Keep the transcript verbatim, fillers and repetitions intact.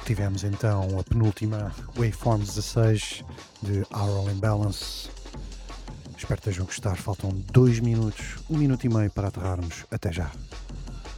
Tivemos então a penúltima Waveform dezasseis de Aural Imbalance. Espero que estejam a gostar. Faltam dois minutos, um minuto e meio para aterrarmos. Até já.